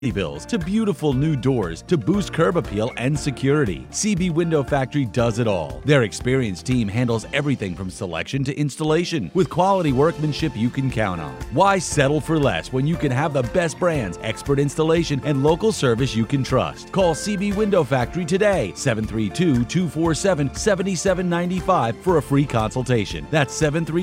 bills to beautiful new doors to boost curb appeal and security. CB Window Factory does it all. Their experienced team handles everything from selection to installation with quality workmanship you can count on. Why settle for less when you can have the best brands, expert installation, and local service you can trust? Call CB Window Factory today, 732-247-7795 for a free consultation. That's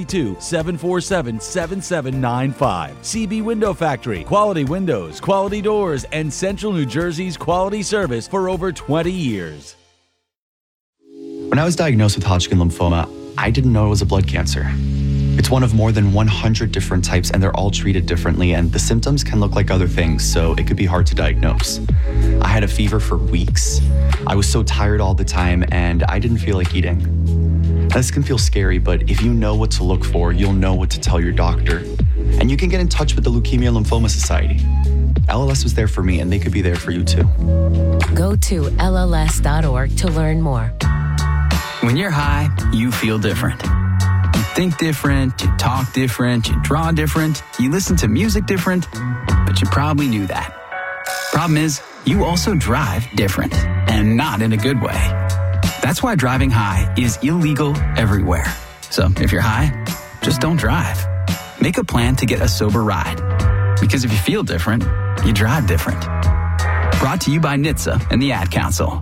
732-747-7795. CB Window Factory. Quality windows, quality doors, and Central New Jersey's quality service for over 20 years. When I was diagnosed with Hodgkin lymphoma, I didn't know it was a blood cancer. It's one of more than 100 different types, and they're all treated differently, and the symptoms can look like other things, so it could be hard to diagnose. I had a fever for weeks. I was so tired all the time, and I didn't feel like eating. This can feel scary, but if you know what to look for, you'll know what to tell your doctor. And you can get in touch with the Leukemia Lymphoma Society. LLS was there for me, and they could be there for you too. Go to LLS.org to learn more. When you're high, you feel different. You think different, you talk different, you draw different, you listen to music different, but you probably knew that. Problem is, you also drive different, and not in a good way. That's why driving high is illegal everywhere. So if you're high, just don't drive. Make a plan to get a sober ride. Because if you feel different, you drive different. Brought to you by NHTSA and the Ad Council.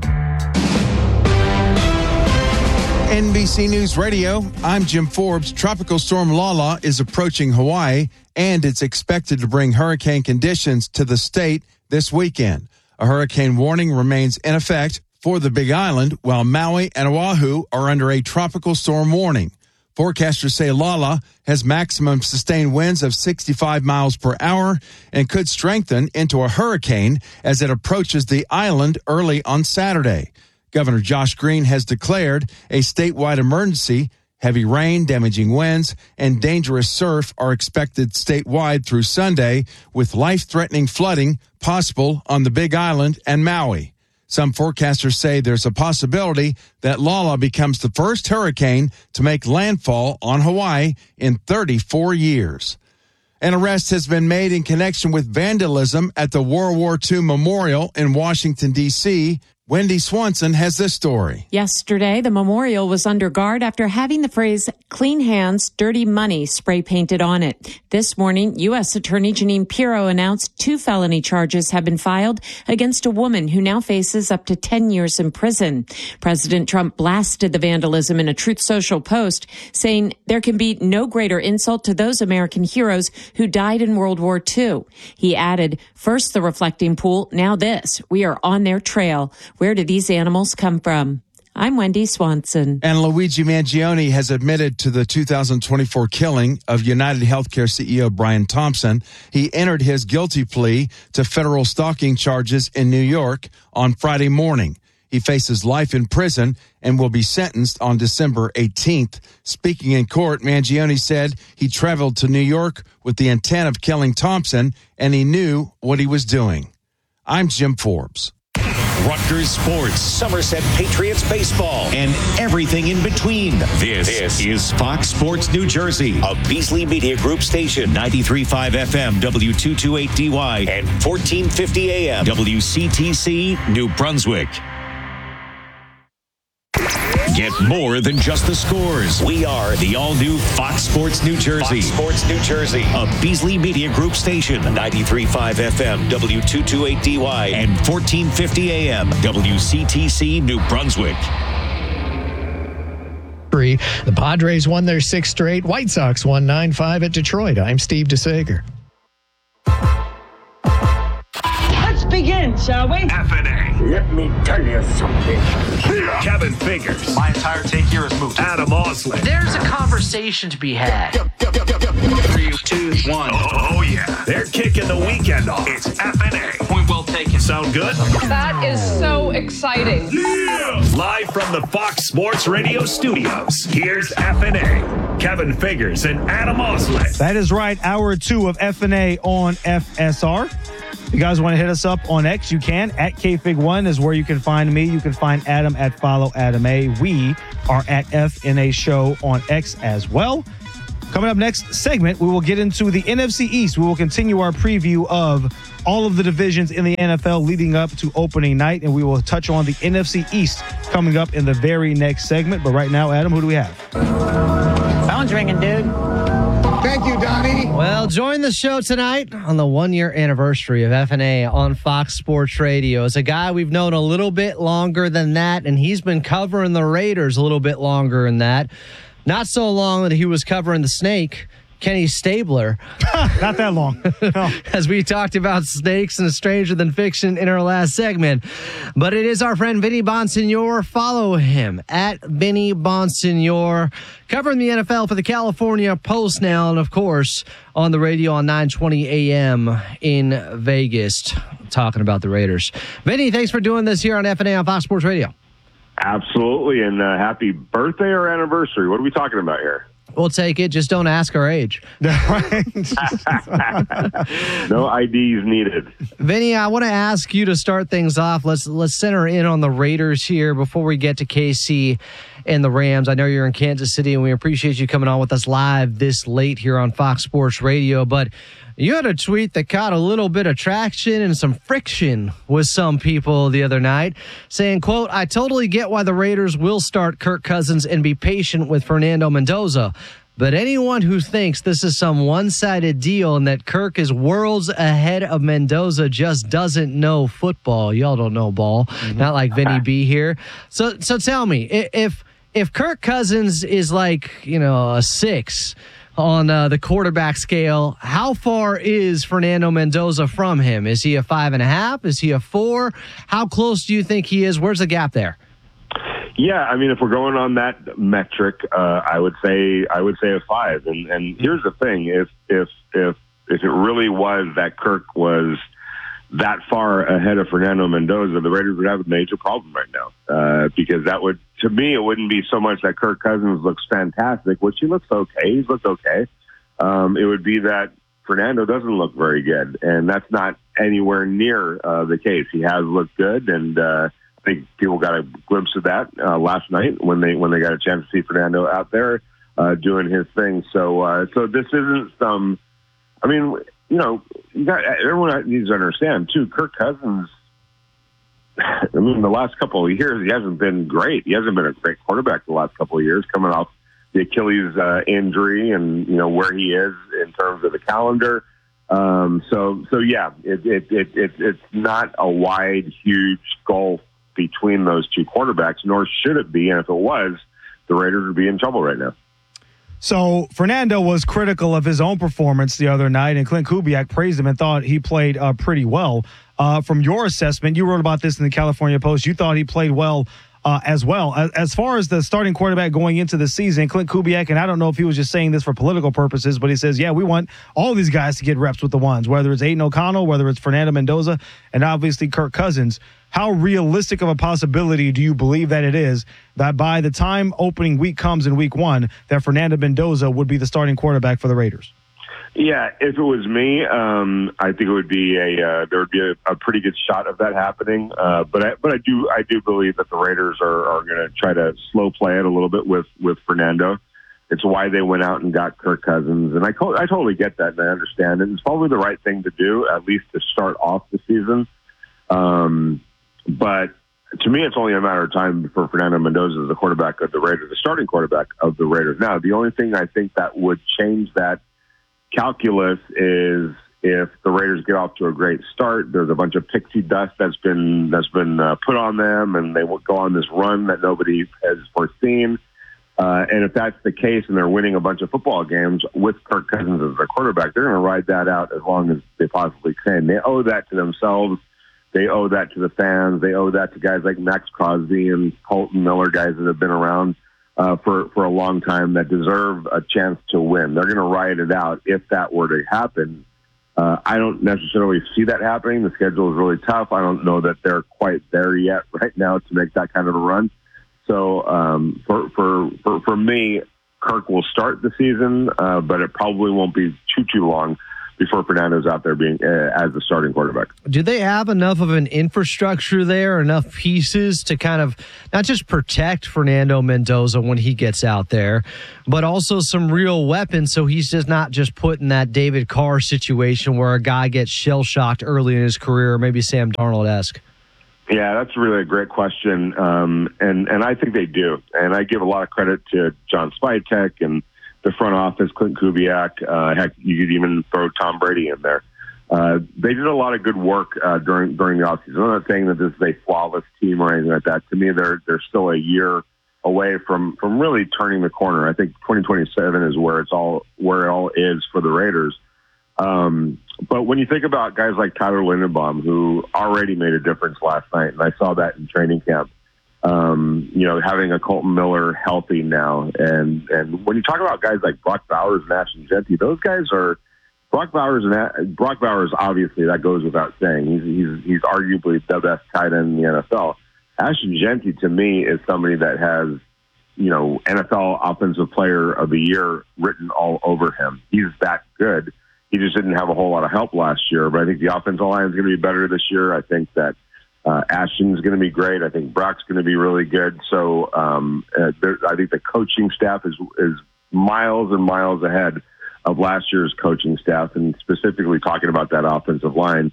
NBC News Radio, I'm Jim Forbes. Tropical storm Lala is approaching Hawaii, and it's expected to bring hurricane conditions to the state this weekend. A hurricane warning remains in effect for the Big Island, while Maui and Oahu are under a tropical storm warning. Forecasters say Lala has maximum sustained winds of 65 miles per hour and could strengthen into a hurricane as it approaches the island early on Saturday. Governor Josh Green has declared a statewide emergency. Heavy rain, damaging winds, and dangerous surf are expected statewide through Sunday, with life-threatening flooding possible on the Big Island and Maui. Some forecasters say there's a possibility that Lala becomes the first hurricane to make landfall on Hawaii in 34 years. An arrest has been made in connection with vandalism at the World War II Memorial in Washington, D.C. Wendy Swanson has this story. Yesterday, the memorial was under guard after having the phrase "clean hands, dirty money" spray painted on it. This morning, U.S. Attorney Jeanine Pirro announced 2 felony charges have been filed against a woman who now faces up to 10 years in prison. President Trump blasted the vandalism in a Truth Social post, saying there can be no greater insult to those American heroes who died in World War II. He added, "First the reflecting pool, now this. We are on their trail. Where do these animals come from?" I'm Wendy Swanson. And Luigi Mangione has admitted to the 2024 killing of United Healthcare CEO Brian Thompson. He entered his guilty plea to federal stalking charges in New York on Friday morning. He faces life in prison and will be sentenced on December 18th. Speaking in court, Mangione said he traveled to New York with the intent of killing Thompson, and he knew what he was doing. I'm Jim Forbes. Rutgers Sports, Somerset Patriots baseball, and everything in between. This is Fox Sports New Jersey, a Beasley Media Group station, 93.5 FM, W228DY, and 1450 AM, WCTC, New Brunswick. Get more than just the scores. We are the all-new Fox Sports New Jersey. Fox Sports New Jersey, a Beasley Media Group station, 93.5 FM, W228DY, and 1450 AM, WCTC, New Brunswick. The Padres won their 6th straight. White Sox won 9-5 at Detroit. I'm Steve DeSager. Begin, shall we? FNA. Let me tell you something. Kevin Figures. My entire take here is moved. Adam Osley. There's a conversation to be had. 3, 2, 1. Oh, yeah. They're kicking the weekend off. It's FNA. Point well taken. Sound good? That is so exciting. Yeah! Live from the Fox Sports Radio studios, here's FNA. Kevin Figures and Adam Osley. That is right. Hour 2 of FNA on FSR. If you guys want to hit us up on X, you can. At KFig1 is where you can find me. You can find Adam at Follow Adam A. We are at FNA Show on X as well. Coming up next segment, we will get into the NFC East. We will continue our preview of all of the divisions in the NFL leading up to opening night, and we will touch on the NFC East coming up in the very next segment. But right now, Adam, who do we have? Phone's ringing, dude. Thank you, Donnie. Well, join the show tonight on the 1-year anniversary of FNA on Fox Sports Radio. It's a guy we've known a little bit longer than that, and he's been covering the Raiders a little bit longer than that. Not so long that he was covering the Snake, Kenny Stabler. Not that long. No. As we talked about snakes and Stranger Than Fiction in our last segment. But it is our friend Vinny Bonsignore. Follow him at Vinny Bonsignore, covering the NFL for the California Post now, and of course on the radio on 920 AM in Vegas, talking about the Raiders. Vinny, thanks for doing this here on FNA on Fox Sports Radio. Absolutely, and happy birthday or anniversary. What are we talking about here? We'll take it. Just don't ask our age. No IDs needed. Vinny, I want to ask you to start things off. Let's center in on the Raiders here before we get to KC and the Rams. I know you're in Kansas City, and we appreciate you coming on with us live this late here on Fox Sports Radio. But you had a tweet that caught a little bit of traction and some friction with some people the other night, saying, quote, "I totally get why the Raiders will start Kirk Cousins and be patient with Fernando Mendoza. But anyone who thinks this is some one-sided deal and that Kirk is worlds ahead of Mendoza just doesn't know football." Y'all don't know ball. Mm-hmm. Not like Vinny B here. So tell me, if Kirk Cousins is like, a 6 on the quarterback scale, how far is Fernando Mendoza from him? Is he a 5.5? Is he a 4? How close do you think he is? Where's the gap there? Yeah, I mean, if we're going on that metric, I would say a 5. And here's the thing: if it really was that Kirk was that far ahead of Fernando Mendoza, the Raiders would have a major problem right now. Because that would, to me, it wouldn't be so much that Kirk Cousins looks fantastic, which he looks okay. He's looked okay. It would be that Fernando doesn't look very good, and that's not anywhere near the case. He has looked good, and I think people got a glimpse of that last night when they got a chance to see Fernando out there doing his thing. So this isn't some. I mean, everyone needs to understand too. Kirk Cousins. I mean, the last couple of years, he hasn't been great. He hasn't been a great quarterback the last couple of years, coming off the Achilles injury and, where he is in terms of the calendar. So yeah, it's not a wide, huge gulf between those two quarterbacks, nor should it be. And if it was, the Raiders would be in trouble right now. So Fernando was critical of his own performance the other night, and Clint Kubiak praised him and thought he played pretty well. From your assessment, you wrote about this in the California Post. You thought he played well as well. As far as the starting quarterback going into the season, Clint Kubiak, and I don't know if he was just saying this for political purposes, but he says, yeah, we want all these guys to get reps with the ones, whether it's Aiden O'Connell, whether it's Fernando Mendoza, and obviously Kirk Cousins. How realistic of a possibility do you believe that it is that by the time opening week comes in week 1, that Fernando Mendoza would be the starting quarterback for the Raiders? Yeah, if it was me, I think it would be there would be a pretty good shot of that happening. But I do believe that the Raiders are going to try to slow play it a little bit with Fernando. It's why they went out and got Kirk Cousins, and I totally get that and I understand it. It's probably the right thing to do, at least to start off the season. But to me, it's only a matter of time for Fernando Mendoza as the quarterback of the Raiders, the starting quarterback of the Raiders. Now, the only thing I think that would change that calculus is if the Raiders get off to a great start. There's a bunch of pixie dust that's been put on them, and they will go on this run that nobody has foreseen. And if that's the case, and they're winning a bunch of football games with Kirk Cousins as their quarterback, they're going to ride that out as long as they possibly can. They owe that to themselves. They owe that to the fans. They owe that to guys like Max Crosby and Colton Miller, guys that have been around for a long time that deserve a chance to win. They're going to ride it out if that were to happen. I don't necessarily see that happening. The schedule is really tough. I don't know that they're quite there yet right now to make that kind of a run. So for me, Kirk will start the season, but it probably won't be too long Fernando's out there being as the starting quarterback. Do they have enough of an infrastructure there, enough pieces to kind of not just protect Fernando Mendoza when he gets out there, but also some real weapons so he's just not just put in that David Carr situation where a guy gets shell-shocked early in his career, or maybe Sam Darnold-esque? Yeah, that's really a great question, and I think they do. And I give a lot of credit to John Spytek and the front office, Clint Kubiak. Heck, you could even throw Tom Brady in there. They did a lot of good work during the offseason. I'm not saying that this is a flawless team or anything like that. To me, they're still a year away from really turning the corner. I think 2027 is where it all is for the Raiders. But when you think about guys like Tyler Linderbaum, who already made a difference last night, and I saw that in training camp, having a Colton Miller healthy now. And when you talk about guys like Brock Bowers and Ashton Jeanty, those guys are Brock Bowers, obviously, that goes without saying. He's arguably the best tight end in the NFL. Ashton Jeanty, to me, is somebody that has, NFL Offensive Player of the Year written all over him. He's that good. He just didn't have a whole lot of help last year, but I think the offensive line is going to be better this year. I think that Ashton's going to be great. I think Brock's going to be really good. So I think the coaching staff is miles and miles ahead of last year's coaching staff, and specifically talking about that offensive line,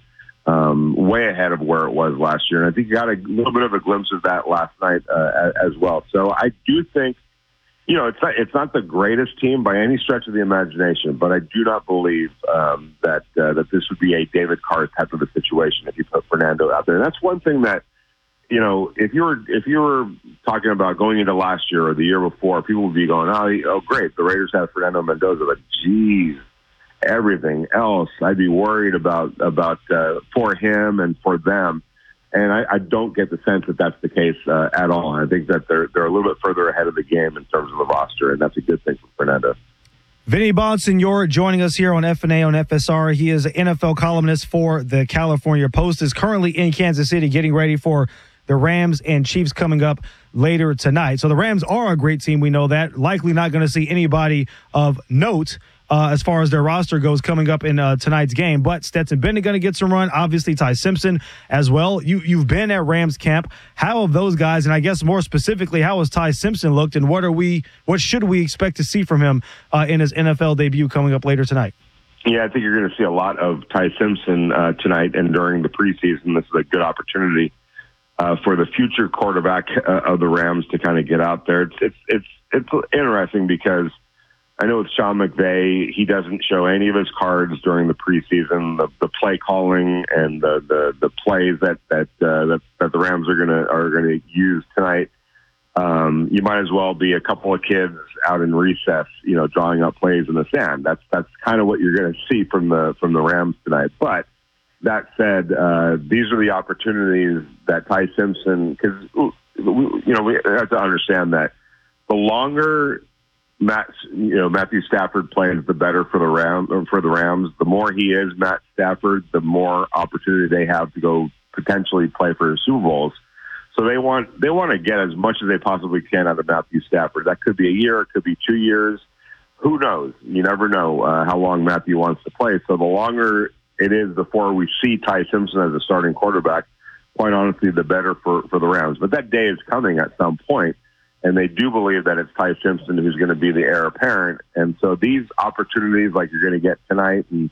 way ahead of where it was last year. And I think you got a little bit of a glimpse of that last night as well. So I do think, it's not the greatest team by any stretch of the imagination, but I do not believe that this would be a David Carr type of a situation if you put Fernando out there. And that's one thing that, if you were talking about going into last year or the year before, people would be going, oh great, the Raiders have Fernando Mendoza, but geez, everything else I'd be worried about for him and for them. And I don't get the sense that that's the case at all. I think that they're a little bit further ahead of the game in terms of the roster, and that's a good thing for Fernando. Vinny Bonsignore joining us here on FNA on FSR. He is an NFL columnist for the California Post, is currently in Kansas City getting ready for the Rams and Chiefs coming up later tonight. So the Rams are a great team. We know that. Likely not going to see anybody of note as far as their roster goes coming up in tonight's game. But Stetson Bennett going to get some run. Obviously, Ty Simpson as well. You've been at Rams camp. How have those guys, and I guess more specifically, how has Ty Simpson looked, and what should we expect to see from him in his NFL debut coming up later tonight? Yeah, I think you're going to see a lot of Ty Simpson tonight and during the preseason. This is a good opportunity for the future quarterback of the Rams to kind of get out there. It's interesting because I know with Sean McVay, he doesn't show any of his cards during the preseason. The play calling and the plays that the Rams are gonna use tonight. You might as well be a couple of kids out in recess, drawing up plays in the sand. That's kind of what you're going to see from the Rams tonight. But that said, these are the opportunities that Ty Simpson, because we have to understand that the longer Matthew Stafford plays, the better for the Rams. The more he is Matt Stafford, the more opportunity they have to go potentially play for Super Bowls. So they want to get as much as they possibly can out of Matthew Stafford. That could be a year, it could be 2 years. Who knows? You never know how long Matthew wants to play. So the longer it is before we see Ty Simpson as a starting quarterback, quite honestly, the better for the Rams. But that day is coming at some point. And they do believe that it's Ty Simpson who's going to be the heir apparent. And so these opportunities like you're going to get tonight and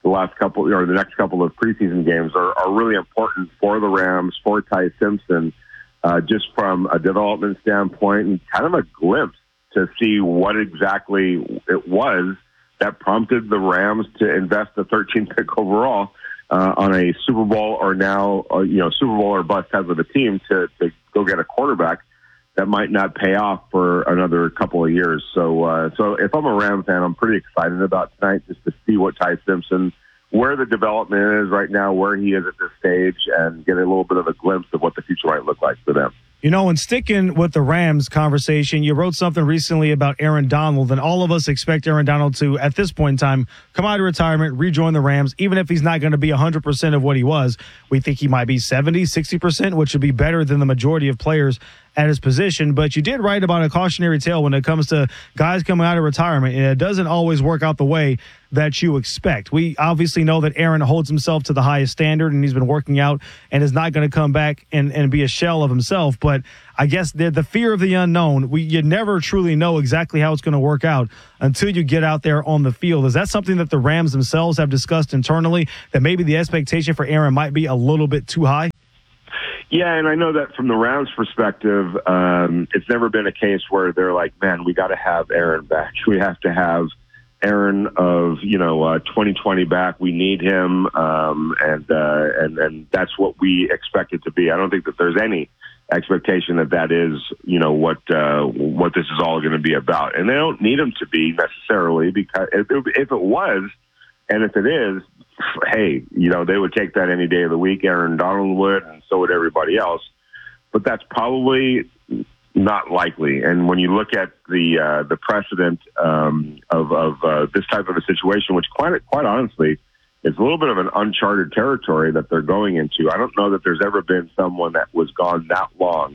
the next couple of preseason games are really important for the Rams, for Ty Simpson, just from a development standpoint and kind of a glimpse to see what exactly it was that prompted the Rams to invest the 13th pick overall on a Super Bowl or now, Super Bowl or bust type of a team to go get a quarterback that might not pay off for another couple of years. So if I'm a Rams fan, I'm pretty excited about tonight just to see what Ty Simpson, where the development is right now, where he is at this stage, and get a little bit of a glimpse of what the future might look like for them. And sticking with the Rams conversation, you wrote something recently about Aaron Donald, and all of us expect Aaron Donald to, at this point in time, come out of retirement, rejoin the Rams, even if he's not going to be 100% of what he was. We think he might be 70, 60%, which would be better than the majority of players at his position. But you did write about a cautionary tale when it comes to guys coming out of retirement, and it doesn't always work out the way that you expect. We obviously know that Aaron holds himself to the highest standard, and he's been working out and is not going to come back and be a shell of himself. But I guess the fear of the unknown, you never truly know exactly how it's going to work out until you get out there on the field. Is that something that the Rams themselves have discussed internally, that maybe the expectation for Aaron might be a little bit too high? Yeah, and I know that from the Rams' perspective, it's never been a case where they're like, man, we got to have Aaron back. We have to have Aaron of 2020 back. We need him, and that's what we expect it to be. I don't think that there's any expectation that is what this is all going to be about, and they don't need him to be necessarily, because if it was, and if it is, hey, they would take that any day of the week. Aaron Donald would, and so would everybody else. But that's probably not likely. And when you look at the precedent of this type of a situation, which quite honestly is a little bit of an uncharted territory that they're going into. I don't know that there's ever been someone that was gone that long,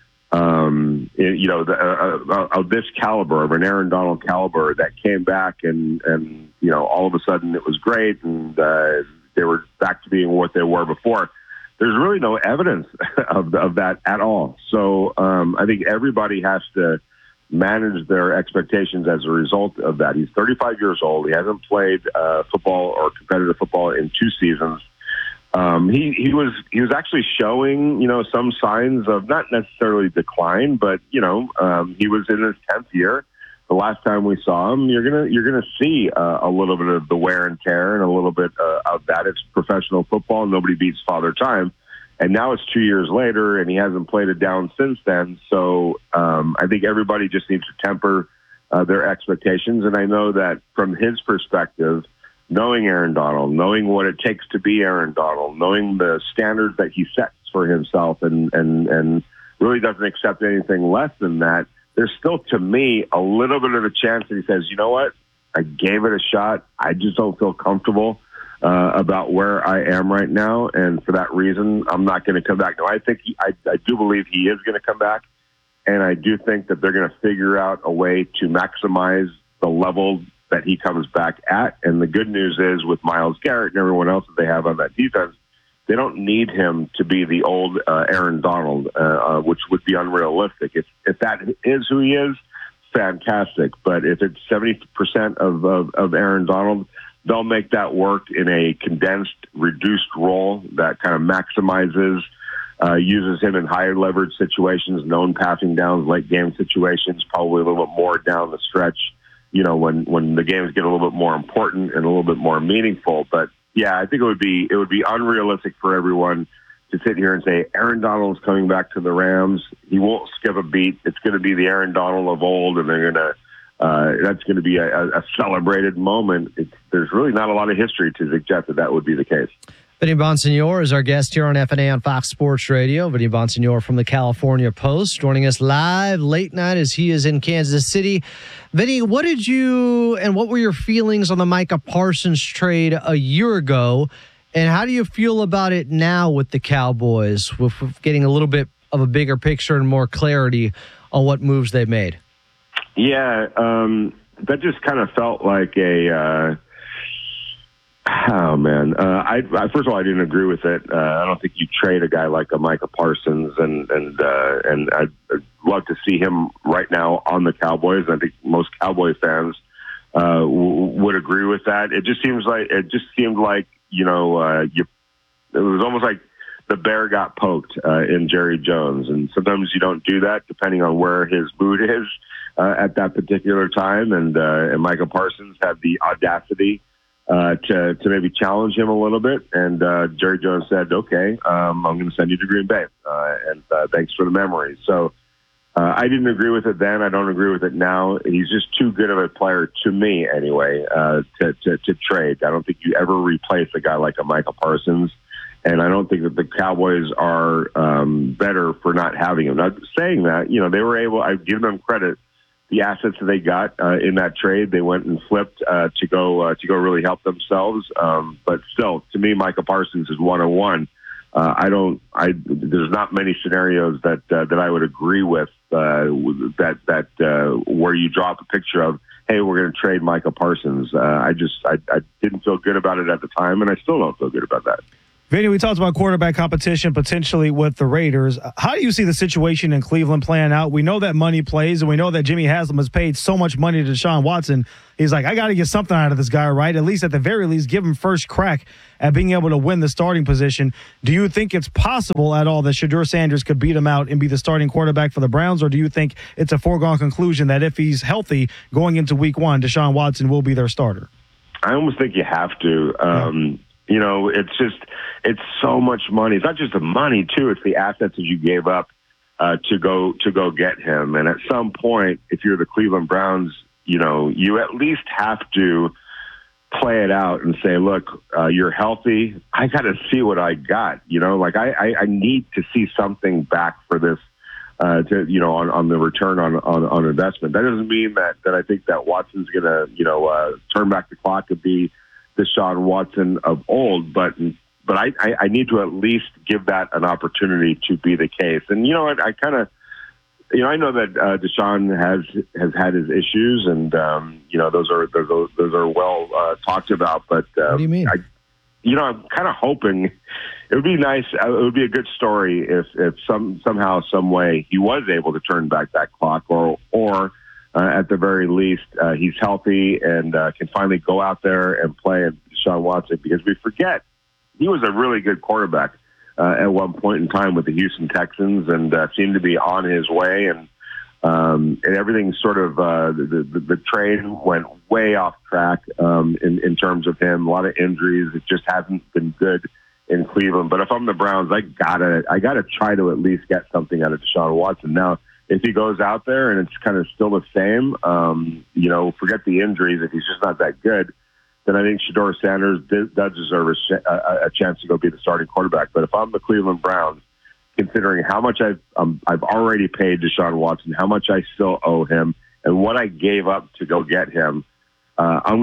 of this caliber, of an Aaron Donald caliber, that came back and all of a sudden it was great, and they were back to being what they were before. There's really no evidence of that at all. So I think everybody has to manage their expectations as a result of that. He's 35 years old. He hasn't played football or competitive football in 2 seasons. He was actually showing, some signs of not necessarily decline, but he was in his 10th year. The last time we saw him, you're gonna see a little bit of the wear and tear and a little bit of that. It's professional football. Nobody beats Father Time. And now it's 2 years later, and he hasn't played it down since then. So I think everybody just needs to temper their expectations. And I know that from his perspective, knowing Aaron Donald, knowing what it takes to be Aaron Donald, knowing the standards that he sets for himself, and really doesn't accept anything less than that, there's still, to me, a little bit of a chance that he says, you know what, I gave it a shot. I just don't feel comfortable about where I am right now, and for that reason, I'm not going to come back. Now, I think I do believe he is going to come back, and I do think that they're going to figure out a way to maximize the level that he comes back at. And the good news is, with Myles Garrett and everyone else that they have on that defense, they don't need him to be the old Aaron Donald, which would be unrealistic. If that is who he is, fantastic. But if it's 70% of Aaron Donald, they'll make that work in a condensed, reduced role that kind of maximizes, uses him in higher leverage situations, known passing downs, late game situations, probably a little bit more down the stretch, when the games get a little bit more important and a little bit more meaningful. But yeah, I think it would be unrealistic for everyone to sit here and say Aaron Donald is coming back to the Rams. He won't skip a beat. It's going to be the Aaron Donald of old, and they're going to that's going to be a celebrated moment. There's really not a lot of history to suggest that would be the case. Vinny Bonsignore is our guest here on FNA on Fox Sports Radio. Vinny Bonsignore from the California Post, joining us live late night as he is in Kansas City. Vinny, what were your feelings on the Micah Parsons trade a year ago, and how do you feel about it now with the Cowboys, with getting a little bit of a bigger picture and more clarity on what moves they made? Yeah, that just kind of felt like a... Oh man! I first of all, I didn't agree with it. I don't think you trade a guy like a Micah Parsons, and I'd love to see him right now on the Cowboys. I think most Cowboy fans would agree with that. It just seemed like it was almost like the bear got poked in Jerry Jones, and sometimes you don't do that depending on where his mood is at that particular time. And Micah Parsons had the audacity to maybe challenge him a little bit. And Jerry Jones said, okay, I'm going to send you to Green Bay. And thanks for the memory. So I didn't agree with it then. I don't agree with it now. He's just too good of a player, to me anyway, to trade. I don't think you ever replace a guy like a Micah Parsons. And I don't think that the Cowboys are better for not having him. Now, saying that, they were able, I give them credit, the assets that they got in that trade, they went and flipped to go really help themselves. But still, to me, Micah Parsons is 101 There's not many scenarios that I would agree with that where you draw up a picture of, hey, we're going to trade Micah Parsons. I didn't feel good about it at the time, and I still don't feel good about that. Vinny, we talked about quarterback competition potentially with the Raiders. How do you see the situation in Cleveland playing out? We know that money plays, and we know that Jimmy Haslam has paid so much money to Deshaun Watson. He's like, I got to get something out of this guy, right? At least, at the very least, give him first crack at being able to win the starting position. Do you think it's possible at all that Shedeur Sanders could beat him out and be the starting quarterback for the Browns, or do you think it's a foregone conclusion that if he's healthy going into Week 1, Deshaun Watson will be their starter? I almost think you have to. You know, it's so much money. It's not just the money, too. It's the assets that you gave up to go get him. And at some point, if you're the Cleveland Browns, you know, you at least have to play it out and say, look, you're healthy. I got to see what I got. You know, like I need to see something back for this, on the return on investment. That doesn't mean that I think that Watson's going to, turn back the clock and be Deshaun Watson of old, but I need to at least give that an opportunity to be the case. And you know what, I know that Deshaun has had his issues, and those are well talked about. But what do you mean? I'm kind of hoping it would be nice. It would be a good story if somehow, some way, he was able to turn back that clock, or at the very least, he's healthy and can finally go out there and play Deshaun Watson, because we forget he was a really good quarterback at one point in time with the Houston Texans, and seemed to be on his way. And everything sort of the train went way off track in terms of him. A lot of injuries. It just hasn't been good in Cleveland. But if I'm the Browns, I gotta try to at least get something out of Deshaun Watson now. If he goes out there and it's kind of still the same, forget the injuries. If he's just not that good, then I think Shedeur Sanders does deserve a chance to go be the starting quarterback. But if I'm the Cleveland Browns, considering how much I've already paid Deshaun Watson, how much I still owe him, and what I gave up to go get him, I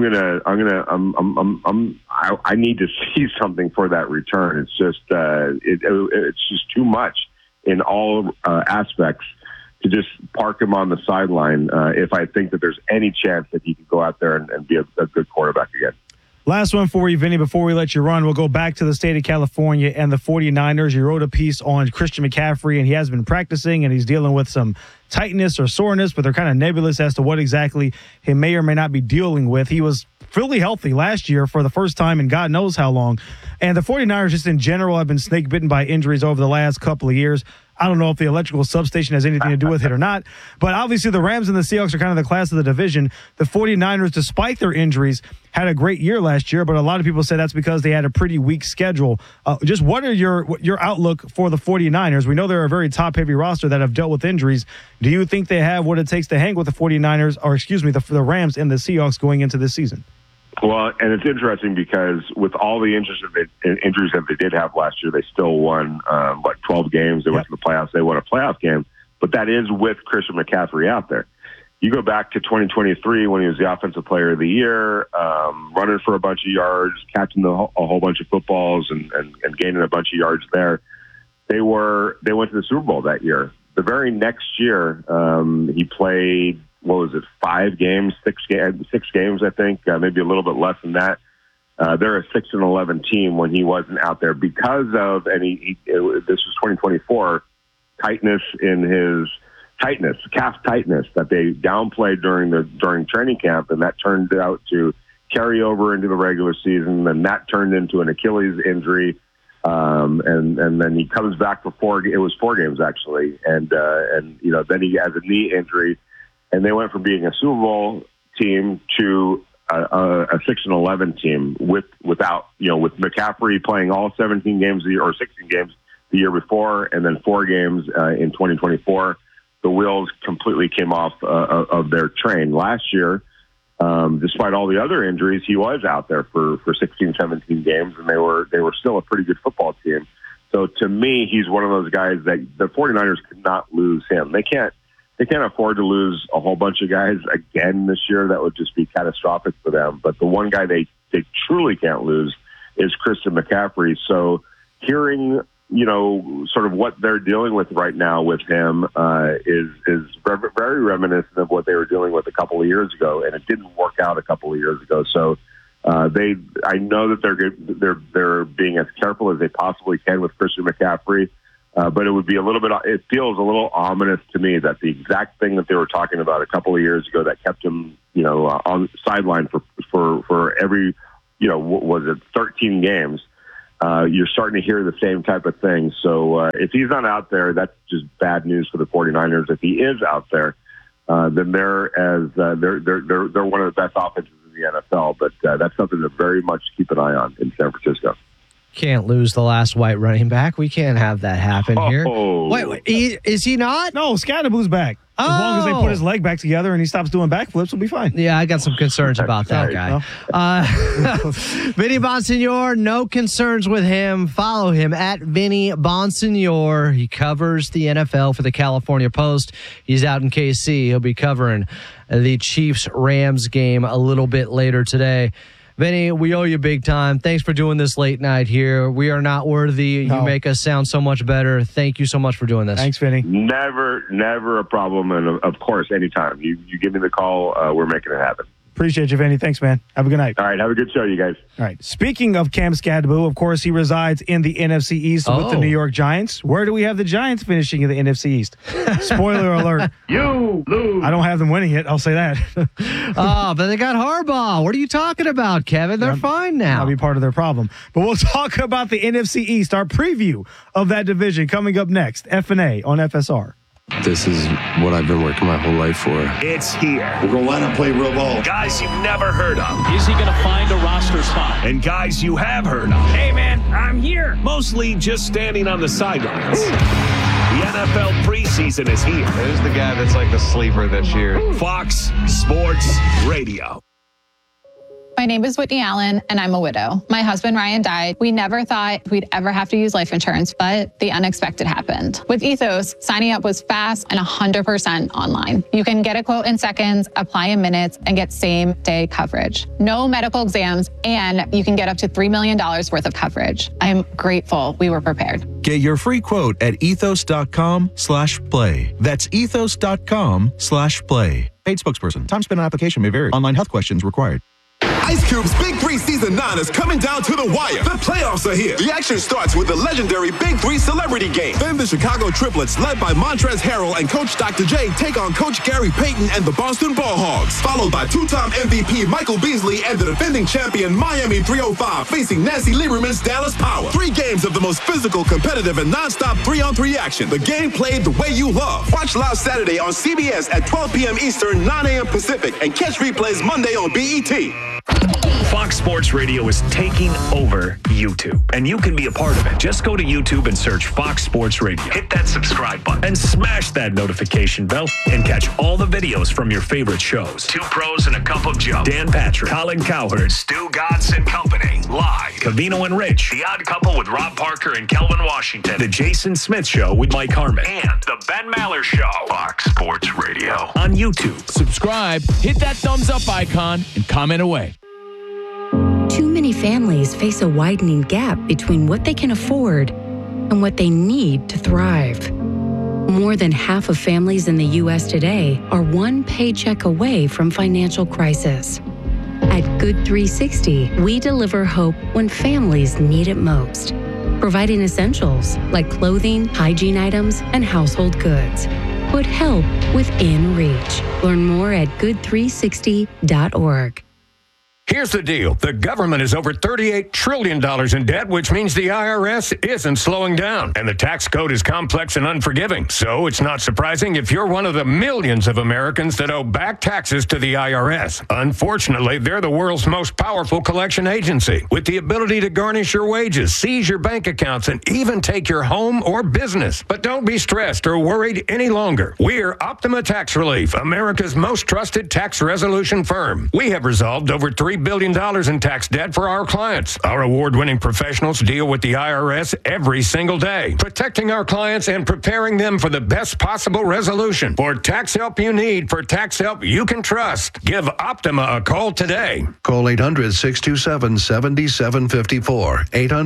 need to see something for that return. It's just it's just too much in all aspects to just park him on the sideline if I think that there's any chance that he could go out there and be a good quarterback again. Last one for you, Vinny, before we let you run. We'll go back to the state of California and the 49ers. You wrote a piece on Christian McCaffrey, and he has been practicing, and he's dealing with some tightness or soreness, but they're kind of nebulous as to what exactly he may or may not be dealing with. He was fully healthy last year for the first time in God knows how long. And the 49ers just in general have been snake bitten by injuries over the last couple of years. I don't know if the electrical substation has anything to do with it or not, but obviously the Rams and the Seahawks are kind of the class of the division. The 49ers, despite their injuries, had a great year last year, but a lot of people say that's because they had a pretty weak schedule. Just what are your outlook for the 49ers? We know they're a very top-heavy roster that have dealt with injuries. Do you think they have what it takes to hang with the 49ers, or the Rams and the Seahawks going into this season? Well, and it's interesting because with all the injuries that they did have last year, they still won, 12 games. They went to the playoffs. They won a playoff game. But that is with Christian McCaffrey out there. You go back to 2023 when he was the Offensive Player of the Year, running for a bunch of yards, catching a whole bunch of footballs and gaining a bunch of yards there. They went to the Super Bowl that year. The very next year, he played, 5 games, 6 games, I think, maybe a little bit less than that. They're a 6-11 team when he wasn't out there because of, this was 2024, calf tightness that they downplayed during training camp, and that turned out to carry over into the regular season, and that turned into an Achilles injury. And then he comes back for 4 games actually, and then he has a knee injury. And they went from being a Super Bowl team to a 6-11 team with McCaffrey playing all 17 games or 16 games the year before, and then 4 games in 2024. The wheels completely came off of their train. Last year, despite all the other injuries, he was out there for 16, 17 games, and they were still a pretty good football team. So to me, he's one of those guys that the 49ers could not lose him. They can't afford to lose a whole bunch of guys again this year. That would just be catastrophic for them. But the one guy they truly can't lose is Christian McCaffrey. So hearing, sort of what they're dealing with right now with him is very reminiscent of what they were dealing with a couple of years ago, and it didn't work out a couple of years ago. So I know that they're being as careful as they possibly can with Christian McCaffrey, but it feels a little ominous to me that the exact thing that they were talking about a couple of years ago that kept him, on the sideline for every, was it 13 games? You're starting to hear the same type of thing. So if he's not out there, that's just bad news for the 49ers. If he is out there, then they're one of the best offenses in the NFL. But that's something to very much keep an eye on in San Francisco. Can't lose the last white running back. We can't have that happen here. Wait, is he not? No, Scadaboo's back. As long as they put his leg back together and he stops doing backflips, we'll be fine. Yeah, I got some concerns about that guy. Vinny Bonsignore, no concerns with him. Follow him at Vinny Bonsignore. He covers the NFL for the California Post. He's out in KC. He'll be covering the Chiefs-Rams game a little bit later today. Vinny, we owe you big time. Thanks for doing this late night here. We are not worthy. No. You make us sound so much better. Thank you so much for doing this. Thanks, Vinny. Never a problem. And of course, anytime you give me the call, we're making it happen. Appreciate you, Vinny. Thanks, man. Have a good night. All right. Have a good show, you guys. All right. Speaking of Cam Scadaboo, of course, he resides in the NFC East with the New York Giants. Where do we have the Giants finishing in the NFC East? Spoiler alert. You lose. I don't have them winning it. I'll say that. But they got Harbaugh. What are you talking about, Kevin? They're fine now. That'll be part of their problem. But we'll talk about the NFC East, our preview of that division coming up next. F&A on FSR. This is what I've been working my whole life for. It's here. We're going to line up, play real ball. Guys you've never heard of. Is he going to find a roster spot? And guys you have heard of. Hey, man, I'm here. Mostly just standing on the sidelines. The NFL preseason is here. Who's the guy that's like the sleeper this year? Fox Sports Radio. My name is Whitney Allen, and I'm a widow. My husband, Ryan, died. We never thought we'd ever have to use life insurance, but the unexpected happened. With Ethos, signing up was fast and 100% online. You can get a quote in seconds, apply in minutes, and get same-day coverage. No medical exams, and you can get up to $3 million worth of coverage. I'm grateful we were prepared. Get your free quote at ethos.com/play. That's ethos.com/play. Paid spokesperson. Time spent on application may vary. Online health questions required. Ice Cube's Big 3 Season 9 is coming down to the wire. The playoffs are here. The action starts with the legendary Big 3 Celebrity Game. Then the Chicago Triplets, led by Montrezl Harrell and Coach Dr. J, take on Coach Gary Payton and the Boston Ball Hogs. Followed by two-time MVP Michael Beasley and the defending champion Miami 305 facing Nancy Lieberman's Dallas Power. 3 games of the most physical, competitive, and nonstop 3-on-3 action. The game played the way you love. Watch live Saturday on CBS at 12 p.m. Eastern, 9 a.m. Pacific, and catch replays Monday on BET. Fox Sports Radio is taking over YouTube, and you can be a part of it. Just go to YouTube and search Fox Sports Radio. Hit that subscribe button and smash that notification bell and catch all the videos from your favorite shows. 2 Pros and a Cup of Joe. Dan Patrick, Colin Cowherd, Stu Gatz and Company. Live. Covino and Rich. The Odd Couple with Rob Parker and Kelvin Washington. The Jason Smith Show with Mike Harmon. And The Ben Maller Show. Fox Sports Radio. On YouTube. Subscribe, hit that thumbs up icon, and comment away. Too many families face a widening gap between what they can afford and what they need to thrive. More than half of families in the U.S. today are one paycheck away from financial crisis. At Good 360, we deliver hope when families need it most, providing essentials like clothing, hygiene items, and household goods. Put help within reach. Learn more at good360.org. Here's the deal. The government is over $38 trillion in debt, which means the IRS isn't slowing down. And the tax code is complex and unforgiving. So it's not surprising if you're one of the millions of Americans that owe back taxes to the IRS. Unfortunately, they're the world's most powerful collection agency, with the ability to garnish your wages, seize your bank accounts, and even take your home or business. But don't be stressed or worried any longer. We're Optima Tax Relief, America's most trusted tax resolution firm. We have resolved over $3 $3 billion in tax debt for our clients. Our award-winning professionals deal with the IRS every single day, protecting our clients and preparing them for the best possible resolution. For tax help you need, for tax help you can trust, give Optima a call today. Call 800-627-7754.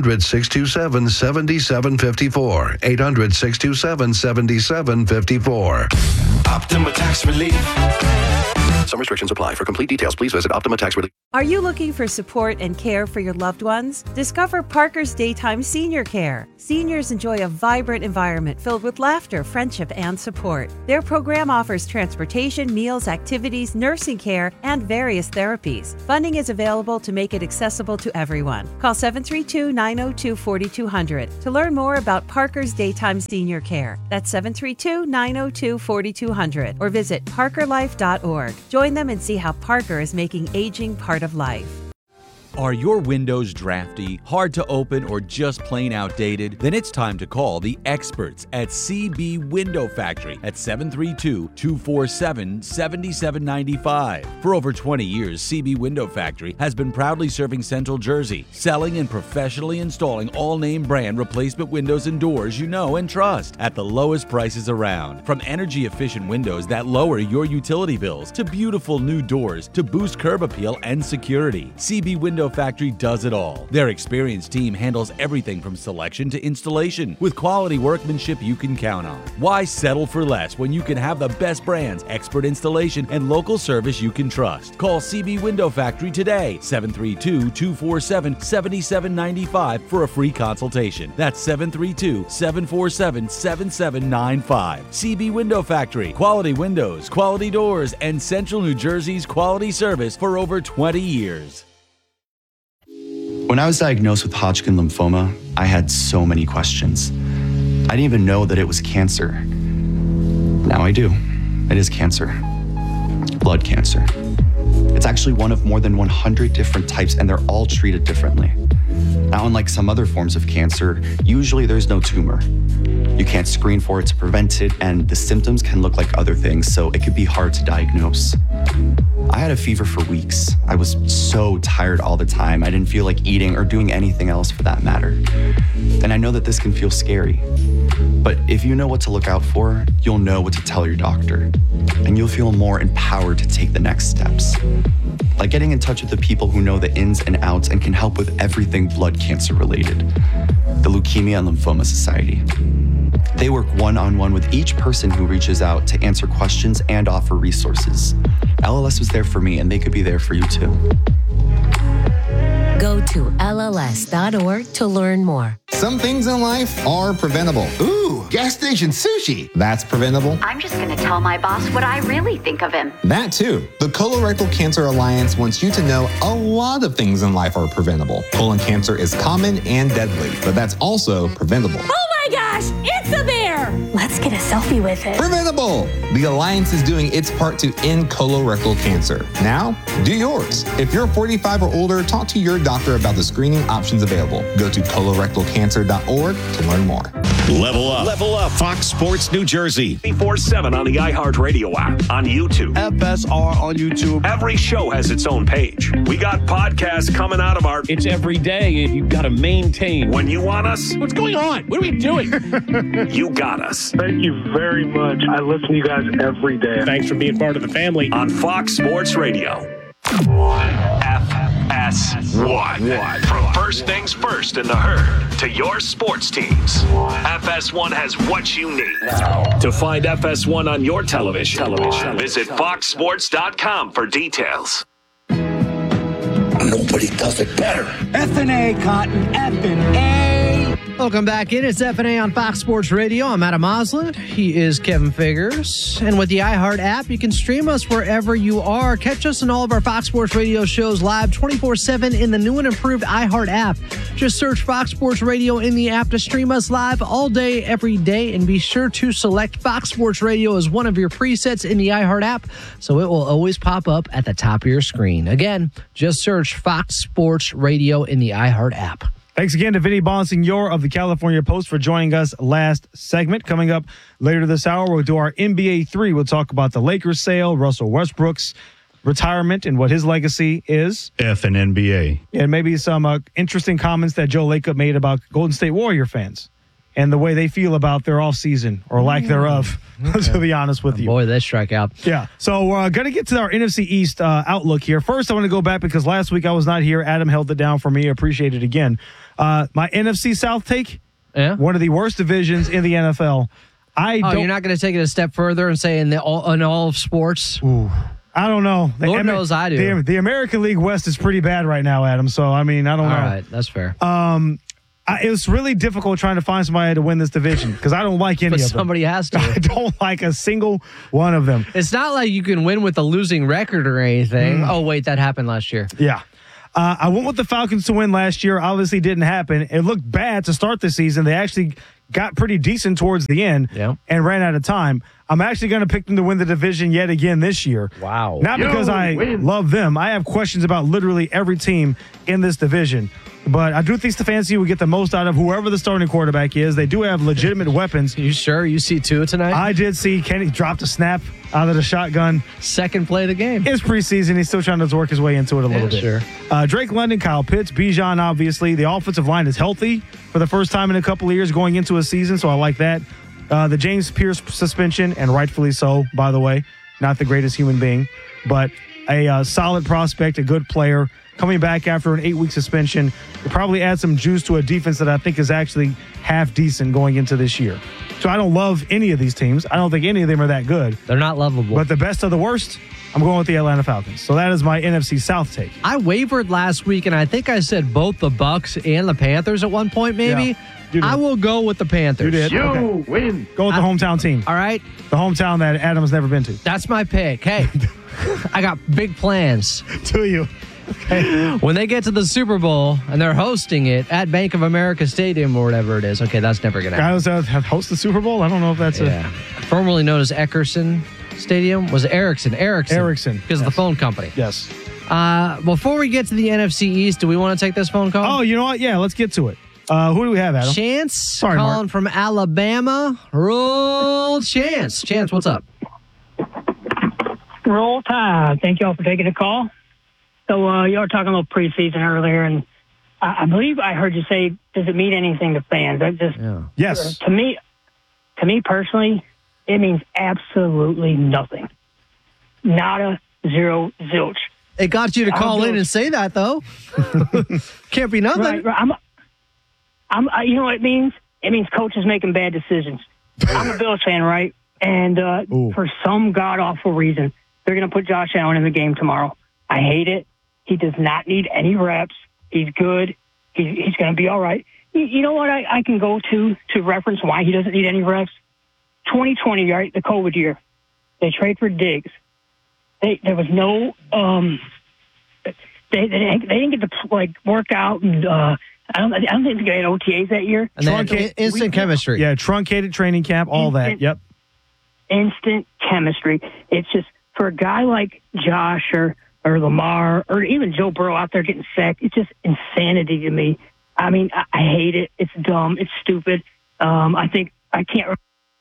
800-627-7754. 800-627-7754. Optima Tax Relief. Some restrictions apply. For complete details, please visit Optima Tax Relief. Are you looking for support and care for your loved ones? Discover Parker's Daytime Senior Care. Seniors enjoy a vibrant environment filled with laughter, friendship, and support. Their program offers transportation, meals, activities, nursing care, and various therapies. Funding is available to make it accessible to everyone. Call 732-902-4200 to learn more about Parker's Daytime Senior Care. That's 732-902-4200 or visit parkerlife.org. Join them and see how Parker is making aging part of life. Are your windows drafty, hard to open, or just plain outdated? Then it's time to call the experts at CB Window Factory at 732-247-7795. For over 20 years, CB Window Factory has been proudly serving Central Jersey, selling and professionally installing all-name brand replacement windows and doors you know and trust at the lowest prices around. From energy-efficient windows that lower your utility bills to beautiful new doors to boost curb appeal and security, CB Window Factory does it all. Their experienced team handles everything from selection to installation with quality workmanship you can count on. Why settle for less when you can have the best brands, expert installation, and local service you can trust? Call CB Window Factory today, 732-247-7795 for a free consultation. That's 732-747-7795. CB Window Factory, quality windows, quality doors, and Central New Jersey's quality service for over 20 years. When I was diagnosed with Hodgkin lymphoma, I had so many questions. I didn't even know that it was cancer. Now I do. It is cancer. Blood cancer. It's actually one of more than 100 different types, and they're all treated differently. Now, unlike some other forms of cancer, usually there's no tumor. You can't screen for it to prevent it, and the symptoms can look like other things, so it could be hard to diagnose. I had a fever for weeks. I was so tired all the time. I didn't feel like eating or doing anything else for that matter. And I know that this can feel scary. But if you know what to look out for, you'll know what to tell your doctor. And you'll feel more empowered to take the next steps. Like getting in touch with the people who know the ins and outs and can help with everything blood cancer related. The Leukemia and Lymphoma Society. They work one-on-one with each person who reaches out to answer questions and offer resources. LLS was there for me, and they could be there for you too. Go to LLS.org to learn more. Some things in life are preventable. Ooh, gas station sushi. That's preventable. I'm just going to tell my boss what I really think of him. That too. The Colorectal Cancer Alliance wants you to know a lot of things in life are preventable. Colon cancer is common and deadly, but that's also preventable. Oh my gosh, it's a bear! Let's get a selfie with it. Preventable! The Alliance is doing its part to end colorectal cancer. Now, do yours. If you're 45 or older, talk to your doctor about the screening options available. Go to colorectalcancer.org to learn more. Level up. Level up. Fox Sports New Jersey. 24/7 on the iHeartRadio app, on YouTube. FSR on YouTube. Every show has its own page. We got podcasts coming out of our... It's every day, and you've got to maintain. When you want us... What's going on? What are we doing? You got us. Thank you very much. I listen to you guys every day. Thanks for being part of the family. On Fox Sports Radio. FS1. From first things first in the herd to your sports teams. FS1 has what you need. To find FS1 on your television. Visit foxsports.com for details. Nobody does it better. F&A, Cotton. F&A. Welcome back in. It's F&A on Fox Sports Radio. I'm Adam Osland. He is Kevin Figures. And with the iHeart app, you can stream us wherever you are. Catch us in all of our Fox Sports Radio shows live 24/7 in the new and improved iHeart app. Just search Fox Sports Radio in the app to stream us live all day, every day. And be sure to select Fox Sports Radio as one of your presets in the iHeart app, so it will always pop up at the top of your screen. Again, just search Fox Sports Radio in the iHeart app. Thanks again to Vinny Bonsignor of the California Post for joining us last segment. Coming up later this hour, we'll do our NBA 3. We'll talk about the Lakers sale, Russell Westbrook's retirement and what his legacy is. F and NBA. And maybe some interesting comments that Joe Lacob made about Golden State Warrior fans and the way they feel about their offseason or lack thereof, to be honest with you. Boy, they strike out. Yeah. So we're going to get to our NFC East outlook here. First, I want to go back because last week I was not here. Adam held it down for me. I appreciate it again. My NFC South take, one of the worst divisions in the NFL. You're not going to take it a step further and say in all of sports? Ooh. I don't know. Lord knows I do. The American League West is pretty bad right now, Adam. So, I mean, I don't know. All right, that's fair. It was really difficult trying to find somebody to win this division because I don't like any of them. Somebody has to. I don't like a single one of them. It's not like you can win with a losing record or anything. Oh, wait, that happened last year. Yeah. I went with the Falcons to win last year. Obviously didn't happen. It looked bad to start the season. They actually got pretty decent towards the end and ran out of time. I'm actually going to pick them to win the division yet again this year. Wow. Not because I love them. I have questions about literally every team in this division. But I do think Stefanski will get the most out of whoever the starting quarterback is. They do have legitimate weapons. You sure? You see Tua tonight? I did see Kenny dropped a snap out of the shotgun. Second play of the game. It's preseason. He's still trying to work his way into it a little bit. Sure. Drake London, Kyle Pitts, Bijan, obviously. The offensive line is healthy for the first time in a couple of years going into a season, so I like that. The James Pierce suspension, and rightfully so, by the way. Not the greatest human being, but a solid prospect, a good player. Coming back after an 8-week suspension, it probably adds some juice to a defense that I think is actually half decent going into this year. So I don't love any of these teams. I don't think any of them are that good. They're not lovable. But the best of the worst, I'm going with the Atlanta Falcons. So that is my NFC South take. I wavered last week, and I think I said both the Bucks and the Panthers at one point, maybe. Yeah, I will go with the Panthers. You did. Win. Go with the hometown team. All right. The hometown that Adam's never been to. That's my pick. Hey, I got big plans. Do you? Okay. When they get to the Super Bowl and they're hosting it at Bank of America Stadium or whatever it is. Okay, that's never going to happen. Guys host the Super Bowl? I don't know if that's formerly known as Eckerson Stadium. Was it Ericsson? Ericsson. Because of the phone company. Yes. Before we get to the NFC East, do we want to take this phone call? Oh, you know what? Yeah, let's get to it. Who do we have, Adam? Chance calling from Alabama. Roll Chance. Chance, what's up? Roll Tide. Thank you all for taking the call. So you were talking about preseason earlier, and I believe I heard you say, does it mean anything to fans? Yes. To me personally, it means absolutely nothing. Nada, zero, zilch. It got you to call in and say that, though. Can't be nothing. Right. You know what it means? It means coaches making bad decisions. I'm a Bills fan, right? And for some god-awful reason, they're going to put Josh Allen in the game tomorrow. I hate it. He does not need any reps. He's good. He's going to be all right. You know what I can go to reference why he doesn't need any reps? 2020, right, the COVID year. They trade for Diggs. There was no they didn't get to work out, and I don't think they had OTAs that year. And instant chemistry. Yeah, truncated training camp, all that. Yep. Instant chemistry. It's just for a guy like Josh or Lamar or even Joe Burrow out there getting sacked, it's just insanity to me. I mean, I hate it. It's dumb. It's stupid. I think I can't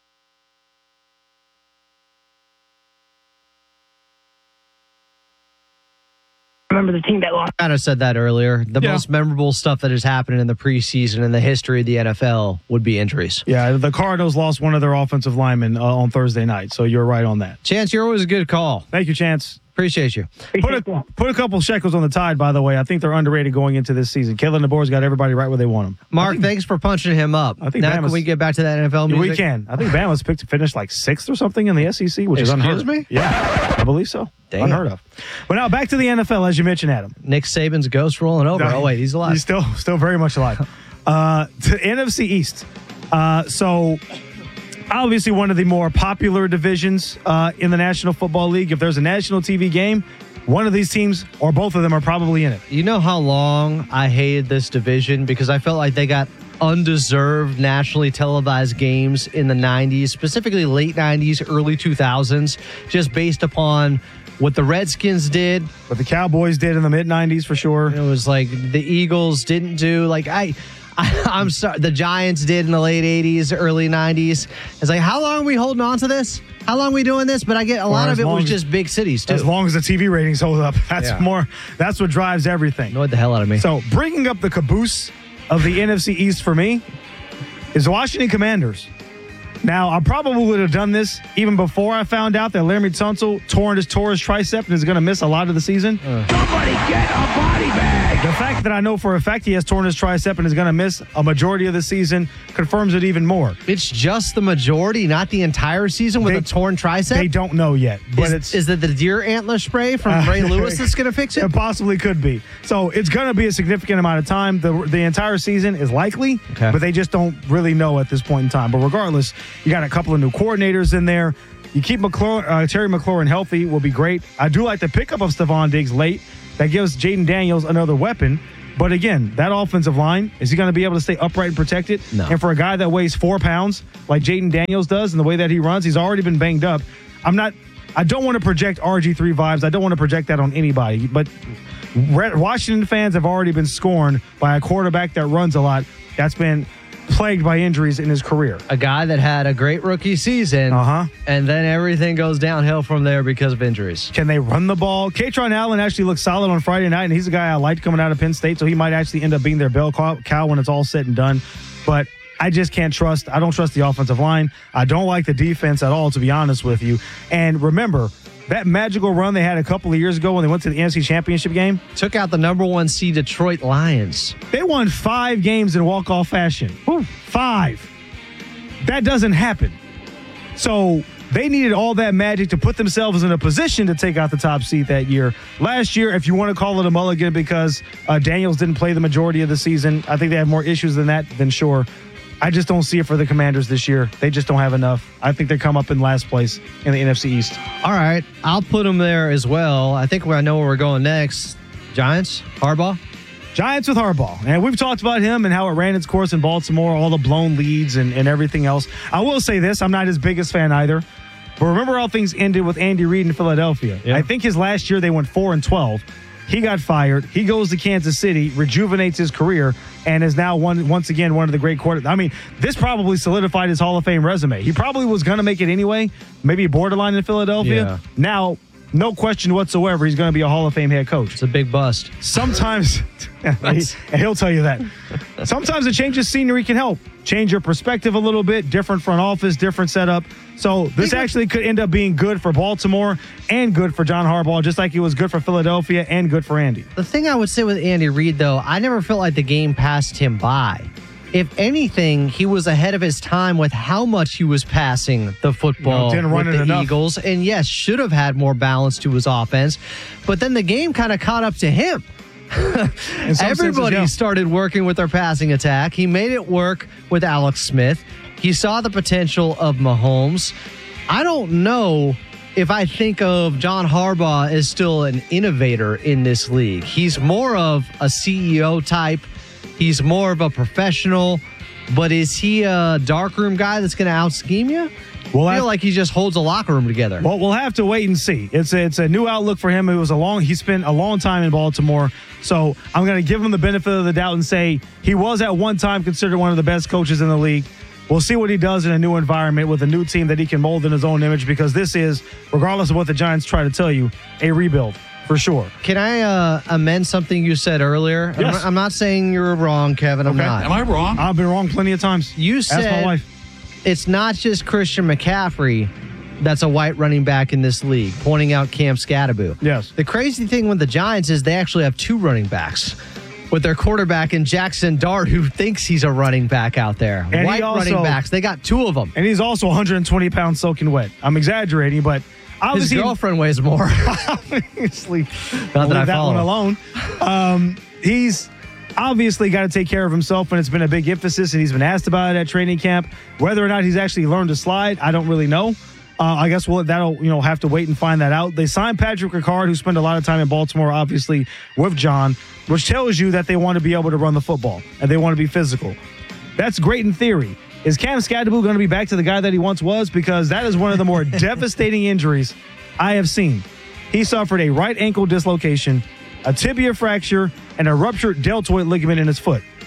remember the team that lost. I kind of said that earlier. The most memorable stuff that has happened in the preseason in the history of the NFL would be injuries. Yeah, the Cardinals lost one of their offensive linemen on Thursday night, so you're right on that. Chance, you're always a good call. Thank you, Chance. Appreciate you. Put a couple shekels on the Tide, by the way. I think they're underrated going into this season. Kellen DeBoer's got everybody right where they want them. Mark, thanks for punching him up. I think now can we get back to that NFL music? We can. I think Bama's picked to finish like 6th or something in the SEC, which is unheard of. Excuse me? Yeah, I believe so. Damn. Unheard of. But now back to the NFL, as you mentioned, Adam. Nick Saban's ghost rolling over. Oh, wait, he's alive. He's still very much alive. To NFC East. So obviously one of the more popular divisions in the National Football League. If there's a national TV game, one of these teams or both of them are probably in it. You know how long I hated this division because I felt like they got undeserved nationally televised games in the 90s, specifically late 90s, early 2000s, just based upon what the Redskins did. What the Cowboys did in the mid-90s for sure. It was like the Eagles didn't do. Like I'm sorry. The Giants did in the late 80s, early 90s. It's like, how long are we holding on to this? How long are we doing this? But I get a lot of it was just big cities, too. As long as the TV ratings hold up. That's what drives everything. Annoyed the hell out of me. So bringing up the caboose of the NFC East for me is the Washington Commanders. Now, I probably would have done this even before I found out that Laremy Tunsil tore his tricep and is going to miss a lot of the season. Somebody get a body bag. The fact that I know for a fact he has torn his tricep and is going to miss a majority of the season confirms it even more. It's just the majority, not the entire season with a torn tricep? They don't know yet. But is it the deer antler spray from Ray Lewis that's going to fix it? It possibly could be. So it's going to be a significant amount of time. The entire season is likely, but they just don't really know at this point in time. But regardless, you got a couple of new coordinators in there. You keep Terry McLaurin healthy will be great. I do like the pickup of Stephon Diggs late. That gives Jaden Daniels another weapon. But again, that offensive line, is he going to be able to stay upright and protected? No. And for a guy that weighs 4 pounds, like Jaden Daniels does, and the way that he runs, he's already been banged up. I don't want to project RG3 vibes. I don't want to project that on anybody. But Washington fans have already been scorned by a quarterback that runs a lot. That's been plagued by injuries in his career. A guy that had a great rookie season, and then everything goes downhill from there because of injuries. Can they run the ball? Katron Allen actually looked solid on Friday night, and he's a guy I liked coming out of Penn State, so he might actually end up being their bell cow when it's all said and done. But I just can't trust. I don't trust the offensive line. I don't like the defense at all, to be honest with you. And remember, that magical run they had a couple of years ago when they went to the NFC Championship game. Took out the number 1 seed Detroit Lions. They won 5 games in walk-off fashion. 5. That doesn't happen. So they needed all that magic to put themselves in a position to take out the top seed that year. Last year, if you want to call it a mulligan because Daniels didn't play the majority of the season, I think they have more issues than that, then sure. I just don't see it for the Commanders this year. They just don't have enough. I think they come up in last place in the NFC East. All right. I'll put them there as well. I think I know where we're going next. Giants, Harbaugh? Giants with Harbaugh. And we've talked about him and how it ran its course in Baltimore, all the blown leads and everything else. I will say this. I'm not his biggest fan either. But remember how things ended with Andy Reid in Philadelphia. Yeah. I think his last year they went 4-12. He got fired. He goes to Kansas City, rejuvenates his career, and is now once again one of the great quarterbacks. I mean, this probably solidified his Hall of Fame resume. He probably was going to make it anyway, maybe borderline in Philadelphia. Yeah. Now, no question whatsoever, he's going to be a Hall of Fame head coach. It's a big bust. Sometimes, and he'll tell you that. Sometimes a change of scenery can help. Change your perspective a little bit, different front office, different setup. So this actually could end up being good for Baltimore and good for John Harbaugh, just like it was good for Philadelphia and good for Andy. The thing I would say with Andy Reid, though, I never felt like the game passed him by. If anything, he was ahead of his time with how much he was passing the football didn't run with it the enough. Eagles. And yes, should have had more balance to his offense. But then the game kind of caught up to him. Everybody started working with their passing attack. He made it work with Alex Smith. He saw the potential of Mahomes. I don't know if I think of John Harbaugh as still an innovator in this league. He's more of a CEO type. He's more of a professional. But is he a darkroom guy that's going to out-scheme you? I feel like he just holds a locker room together. Well, we'll have to wait and see. It's a new outlook for him. He spent a long time in Baltimore. So I'm going to give him the benefit of the doubt and say he was at one time considered one of the best coaches in the league. We'll see what he does in a new environment with a new team that he can mold in his own image, because this is, regardless of what the Giants try to tell you, a rebuild for sure. Can I amend something you said earlier? Yes. I'm not saying you're wrong, Kevin. I'm not. Am I wrong? I've been wrong plenty of times. You Ask my said wife. It's not just Christian McCaffrey that's a white running back in this league, pointing out Cam Scatterbo. Yes. The crazy thing with the Giants is they actually have 2 running backs with their quarterback in Jackson Dart, who thinks he's a running back out there. And white running backs. They got 2 of them. And he's also 120 pounds soaking wet. I'm exaggerating, but obviously his girlfriend weighs more. Obviously. Not that I that follow. one alone. He's obviously got to take care of himself, and it's been a big emphasis, and he's been asked about it at training camp. Whether or not he's actually learned to slide, I don't really know. I guess that'll have to wait and find that out. They signed Patrick Ricard, who spent a lot of time in Baltimore, obviously, with John, which tells you that they want to be able to run the football and they want to be physical. That's great in theory. Is Cam Scatterbo going to be back to the guy that he once was? Because that is one of the more devastating injuries I have seen. He suffered a right ankle dislocation, a tibia fracture, and a ruptured deltoid ligament in his foot.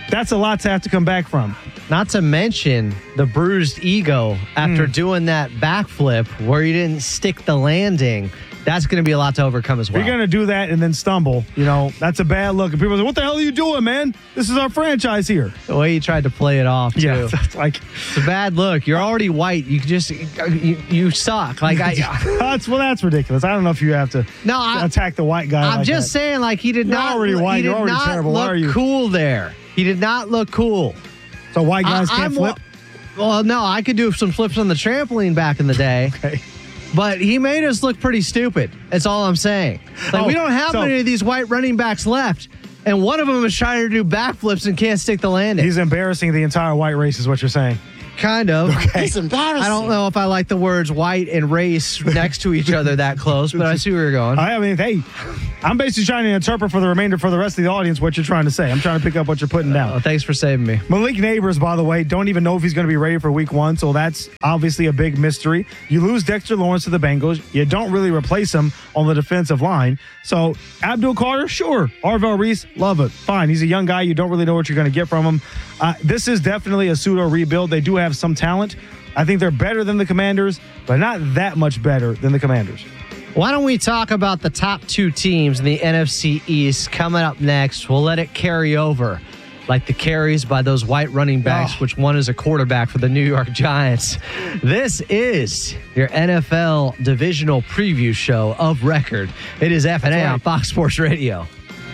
That's a lot to have to come back from. Not to mention the bruised ego after doing that backflip where you didn't stick the landing. That's going to be a lot to overcome as well. You're going to do that and then stumble. That's a bad look. And people are like, what the hell are you doing, man? This is our franchise here. The way you tried to play it off, too. Yeah, it's a bad look. You're already white. You just, you suck. That's ridiculous. I don't know if you have to attack the white guy. I'm just saying, he did You're not. already white. You're already terrible. Why are you? Look cool there. He did not look cool. So white guys can't flip? Well, no, I could do some flips on the trampoline back in the day. Okay. But he made us look pretty stupid. That's all I'm saying. We don't have many of these white running backs left. And one of them is trying to do backflips and can't stick the landing. He's embarrassing the entire white race is what you're saying. Kind of. Okay. It's embarrassing. I don't know if I like the words white and race next to each other that close, but I see where you're going. I mean, hey, I'm basically trying to interpret for the rest of the audience what you're trying to say. I'm trying to pick up what you're putting down. Thanks for saving me. Malik Neighbors, by the way, don't even know if he's going to be ready for week 1, so that's obviously a big mystery. You lose Dexter Lawrence to the Bengals. You don't really replace him on the defensive line. So Abdul Carter, sure. Arvell Reese, love it. Fine. He's a young guy. You don't really know what you're going to get from him. This is definitely a pseudo rebuild. They do have some talent. I think they're better than the Commanders, but not that much better than the Commanders. Why don't we talk about the top 2 teams in the NFC East coming up next? We'll let it carry over like the carries by those white running backs, which one is a quarterback for the New York Giants. This is your NFL divisional preview show of record. It is F&A on Fox Sports Radio.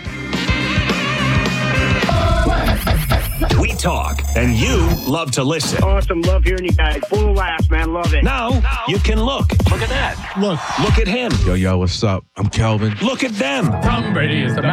We talk, and you love to listen. Awesome. Love hearing you guys. Full of laughs, man. Love it. Now you can look. Look at that. Look at him. Yo, what's up? I'm Kelvin. Look at them. Tom Brady is the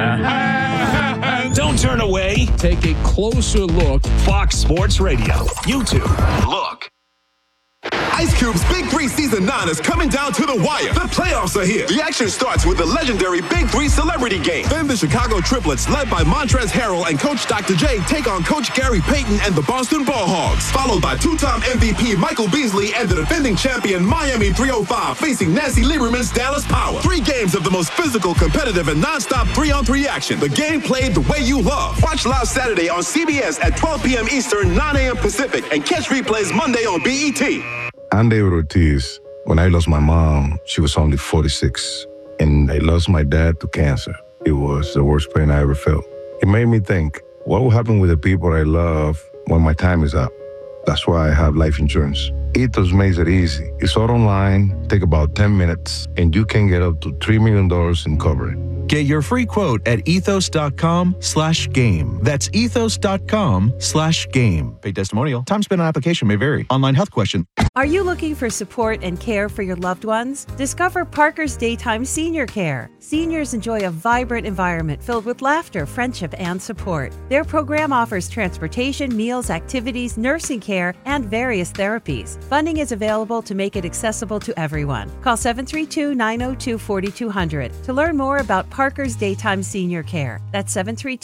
man. Don't turn away. Take a closer look. Fox Sports Radio. YouTube. Look. Ice Cube's Big 3 Season 9 is coming down to the wire. The playoffs are here. The action starts with the legendary Big 3 Celebrity Game. Then the Chicago Triplets, led by Montrezl Harrell and Coach Dr. J, take on Coach Gary Payton and the Boston Ball Hogs. Followed by two-time MVP Michael Beasley and the defending champion Miami 305 facing Nancy Lieberman's Dallas Power. 3 games of the most physical, competitive, and non-stop 3-on-3 action. The game played the way you love. Watch live Saturday on CBS at 12 p.m. Eastern, 9 a.m. Pacific, and catch replays Monday on BET. I'm David Ortiz. When I lost my mom, she was only 46, and I lost my dad to cancer. It was the worst pain I ever felt. It made me think, what will happen with the people I love when my time is up? That's why I have life insurance. Ethos makes it easy. It's all online, take about 10 minutes, and you can get up to $3 million in coverage. Get your free quote at ethos.com/game. That's ethos.com/game. Paid testimonial. Time spent on application may vary. Online health question. Are you looking for support and care for your loved ones? Discover Parker's Daytime Senior Care. Seniors enjoy a vibrant environment filled with laughter, friendship, and support. Their program offers transportation, meals, activities, nursing care, and various therapies. Funding is available to make it accessible to everyone. Call 732-902-4200 to learn more about Parker's Daytime Senior Care. That's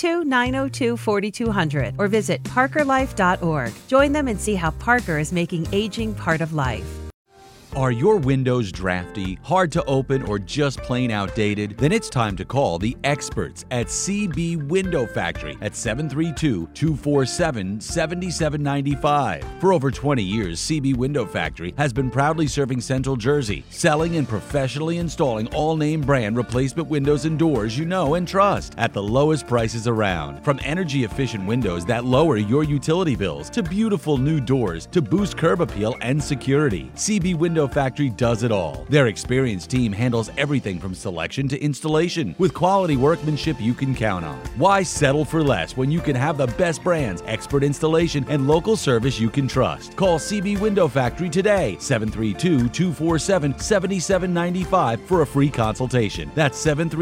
732-902-4200 or visit parkerlife.org. Join them and see how Parker is making aging part of life. Are your windows drafty, hard to open, or just plain outdated? Then it's time to call the experts at CB Window Factory at 732-247-7795. For over 20 years, CB Window Factory has been proudly serving Central Jersey, selling and professionally installing all name brand replacement windows and doors you know and trust at the lowest prices around. From energy efficient windows that lower your utility bills to beautiful new doors to boost curb appeal and security, CB Window Factory does it all. Their experienced team handles everything from selection to installation with quality workmanship you can count on. Why settle for less when you can have the best brands, expert installation, and local service you can trust? Call CB Window Factory today, 732-247-7795 for a free consultation. That's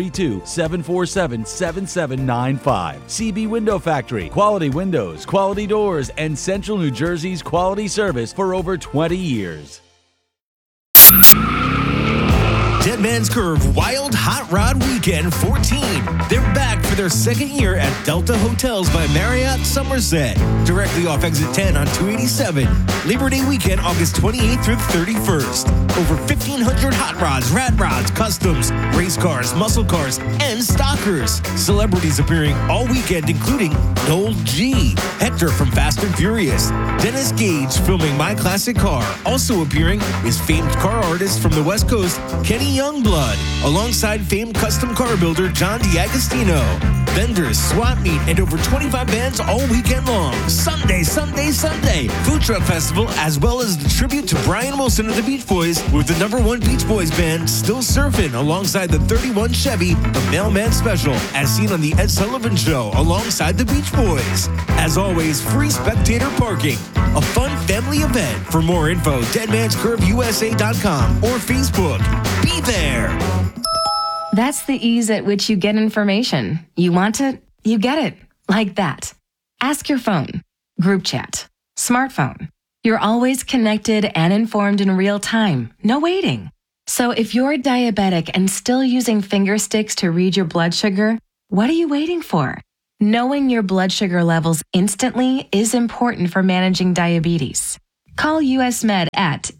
732-747-7795. CB Window Factory. Quality windows, quality doors, and Central New Jersey's quality service for over 20 years. Dead Man's Curve Wild Hot Rod Weekend 14. They're back for their second year at Delta Hotels by Marriott Somerset, directly off exit 10 on 287. Labor Day weekend, August 28th through the 31st. Over 1,500 hot rods, rad rods, customs, race cars, muscle cars, and stockers. Celebrities appearing all weekend, including Noel G, Hector from Fast and Furious, Dennis Gage filming My Classic Car. Also appearing is famed car artist from the West Coast, Kenny Youngblood, alongside famed custom car builder John D'Agostino. Vendors, swap meet, and over 25 bands all weekend long. Sunday, Food Truck Festival, as well as the tribute to Brian Wilson of the Beach Boys with the #1 Beach Boys band Still Surfing alongside the 31 Chevy, the Mailman Special, as seen on the Ed Sullivan Show alongside the Beach Boys. As always, free spectator parking. A fun family event. For more info, deadmanscurveusa.com or Facebook. Be there. That's the ease at which you get information. You want it, you get it. Like that. Ask your phone. Group chat. Smartphone. You're always connected and informed in real time. No waiting. So if you're diabetic and still using finger sticks to read your blood sugar, what are you waiting for? Knowing your blood sugar levels instantly is important for managing diabetes. Call US Med at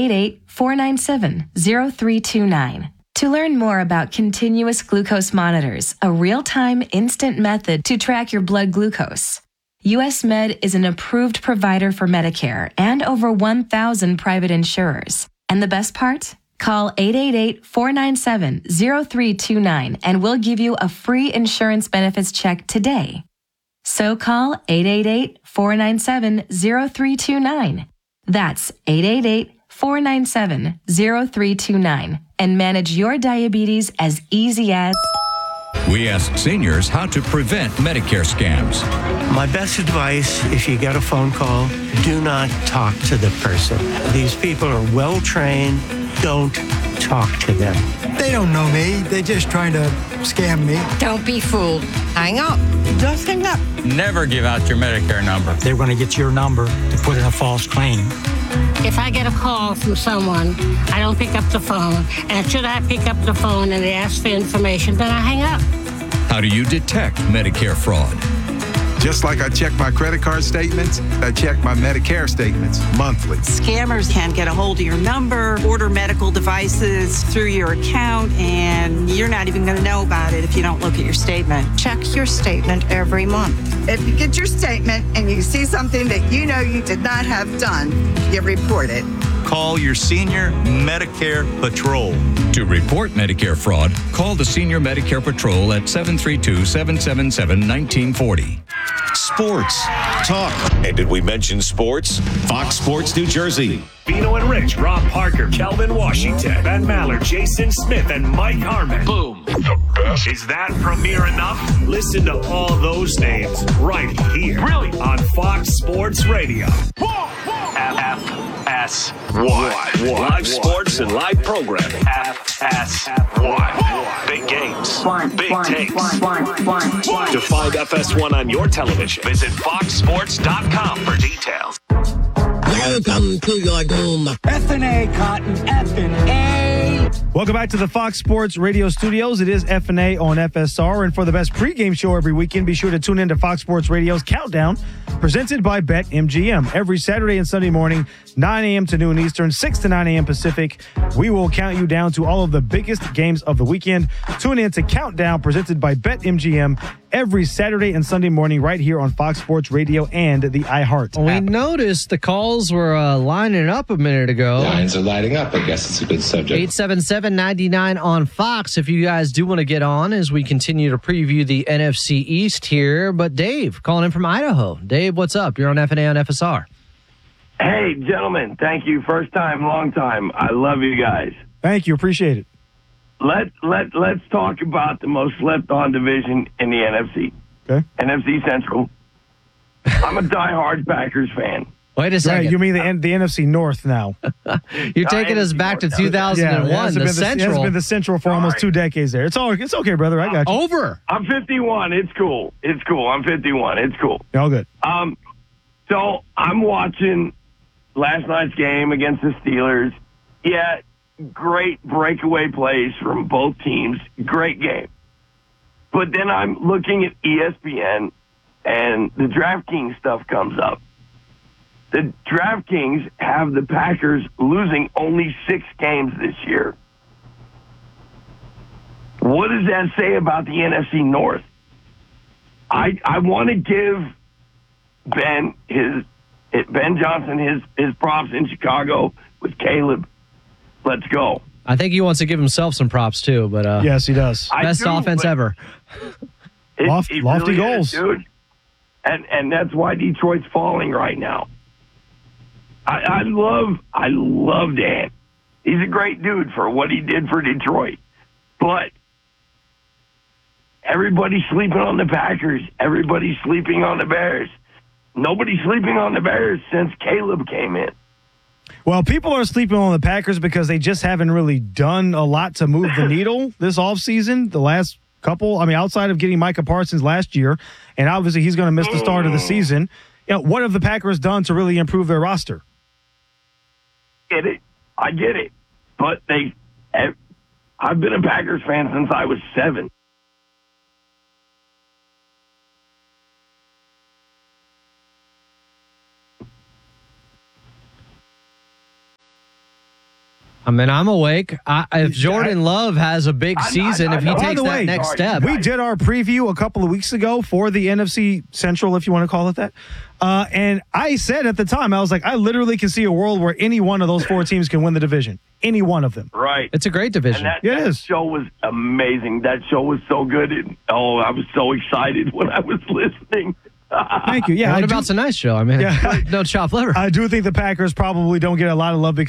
888-497-0329. To learn more about continuous glucose monitors, a real-time instant method to track your blood glucose. US Med is an approved provider for Medicare and over 1,000 private insurers. And the best part? Call 888-497-0329 and we'll give you a free insurance benefits check today. So call 888-497-0329. That's 888-497-0329 and manage your diabetes as easy as... We ask seniors how to prevent Medicare scams. My best advice, if you get a phone call, do not talk to the person. These people are well trained. Don't talk to them. They don't know me. They're just trying to scam me. Don't be fooled. Hang up. Just hang up. Never give out your Medicare number. They're going to get your number to put in a false claim. If I get a call from someone, I don't pick up the phone. And should I pick up the phone and they ask for information, then I hang up. How do you detect Medicare fraud? Just like I check my credit card statements, I check my Medicare statements monthly. Scammers can get a hold of your number, order medical devices through your account, and you're not even going to know about it if you don't look at your statement. Check your statement every month. If you get your statement and you see something that you know you did not have done, you report it. Call your Senior Medicare Patrol. To report Medicare fraud, call the Senior Medicare Patrol at 732-777-1940. Sports, talk. And did we mention sports? Fox Sports New Jersey. Bino and Rich, Rob Parker, Kelvin Washington, Ben Maller, Jason Smith, and Mike Harmon. Boom. The best. Is that premiere enough? Listen to all those names right here. Really? On Fox Sports Radio. FS1. Live sports and live programming. FS1. Big games. Big takes. To find FS1 on your television, visit foxsports.com for details. Welcome to your doom. F&A, Cotton. F&A. Welcome back to the Fox Sports Radio studios. It is F&A on FSR. And for the best pregame show every weekend, be sure to tune in to Fox Sports Radio's Countdown, presented by BetMGM. Every Saturday and Sunday morning, 9 a.m. to noon Eastern, 6 to 9 a.m. Pacific, we will count you down to all of the biggest games of the weekend. Tune in to Countdown, presented by BetMGM, every Saturday and Sunday morning right here on Fox Sports Radio and the iHeart We app. noticed the calls were lining up a minute ago. Lines are lighting up. I guess it's a good subject. 877-99 on Fox if you guys do want to get on as we continue to preview the NFC East here. But Dave, calling in from Idaho. Dave, what's up? You're on F&A on FSR. Hey, gentlemen. Thank you. First time, long time. I love you guys. Thank you. Appreciate it. Let's talk about the most slept-on division in the NFC. Okay. NFC Central. I'm a diehard Packers fan. Wait a second. Right, you mean the NFC North now? You're taking us back to 2001, the Central. It has been the Central for almost 2 decades there. It's okay, brother. I got you. Over. I'm 51. It's cool. I'm 51. It's cool. All good. So I'm watching last night's game against the Steelers. Yeah, great breakaway plays from both teams. Great game. But then I'm looking at ESPN, and the DraftKings stuff comes up. The DraftKings have the Packers losing only 6 games this year. What does that say about the NFC North? I want to give Ben Johnson his props in Chicago with Caleb. Let's go. I think he wants to give himself some props too, but yes, he does. Best offense ever. Lofty really goals, is, dude. And that's why Detroit's falling right now. I love Dan. He's a great dude for what he did for Detroit. But everybody's sleeping on the Packers. Everybody's sleeping on the Bears. Nobody's sleeping on the Bears since Caleb came in. Well, people are sleeping on the Packers because they just haven't really done a lot to move the needle this offseason. The last couple, outside of getting Micah Parsons last year, and obviously he's going to miss the start of the season. What have the Packers done to really improve their roster? I get it. But I've been a Packers fan since I was 7. I'm awake. If Jordan Love has a big season, if he takes that next step. We did our preview a couple of weeks ago for the NFC Central, if you want to call it that. And I said at the time, I was like, I literally can see a world where any one of those 4 teams can win the division. Any one of them. Right. It's a great division. And that show was amazing. That show was so good. I was so excited when I was listening. Thank you. Yeah. What about tonight's show? No chopped liver. I do think the Packers probably don't get a lot of love because